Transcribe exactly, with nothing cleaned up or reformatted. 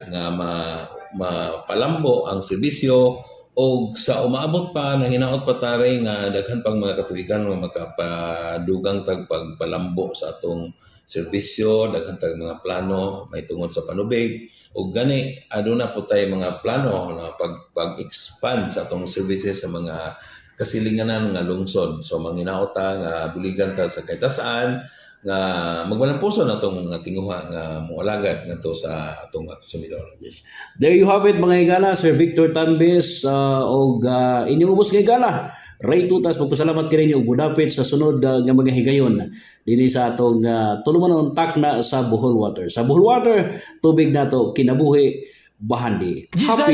nga ma, mapalambo ang serbisyo o sa umaabot pa na hinaot pa taray nga daghan pang mga katuigan nga makapadugang tag pagpalambo sa atong serbisyo, daghan tag mga plano may tungod sa panubig ug gani aduna po tay mga plano na pag pag-expand sa atong services sa mga kasilinganan nga lungsod. So manghinaot ta nga buligan ta sa kahit saan nga magmalampuson atong nga tinguha nga moalagad ngadto sa atong mga konsumidor. Yes. There you have it mga higala, Sir Victor Tambis uh, og uh, iniubos nga higala. Ray Tutas, magpasalamat kini og budapit sa sunod uh, nga mga higayon dinhi sa atong uh, tulumanon takna sa Bohol Water. Sa Bohol Water, tubig nato kinabuhi bahandi. Happy